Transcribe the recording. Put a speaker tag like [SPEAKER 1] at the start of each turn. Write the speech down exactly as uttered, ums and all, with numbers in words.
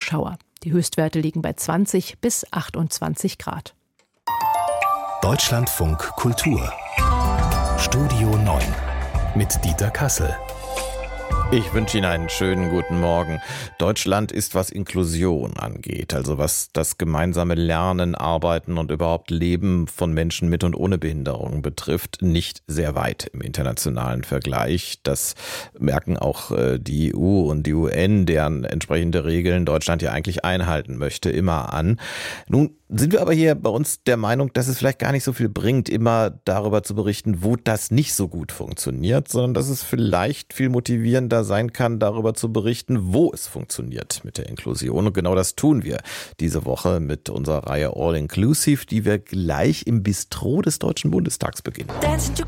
[SPEAKER 1] Schauer. Die Höchstwerte liegen bei zwanzig bis achtundzwanzig Grad.
[SPEAKER 2] Deutschlandfunk Kultur Studio neun mit Dieter Kassel.
[SPEAKER 3] Ich wünsche Ihnen einen schönen guten Morgen. Deutschland ist, was Inklusion angeht, also was das gemeinsame Lernen, Arbeiten und überhaupt Leben von Menschen mit und ohne Behinderung betrifft, nicht sehr weit im internationalen Vergleich. Das merken auch die E U und die U N, deren entsprechende Regeln Deutschland ja eigentlich einhalten möchte, immer an. Nun sind wir aber hier bei uns der Meinung, dass es vielleicht gar nicht so viel bringt, immer darüber zu berichten, wo das nicht so gut funktioniert, sondern dass es vielleicht viel motivierender sein kann, darüber zu berichten, wo es funktioniert mit der Inklusion. Und genau das tun wir diese Woche mit unserer Reihe All Inclusive, die wir gleich im Bistro des Deutschen Bundestags beginnen.
[SPEAKER 4] Dancing to